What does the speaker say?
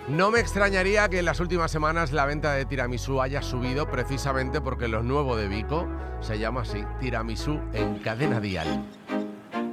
No me extrañaría que en las últimas semanas la venta de tiramisú haya subido precisamente porque lo nuevo de Vico se llama así, tiramisú en Cadena Dial.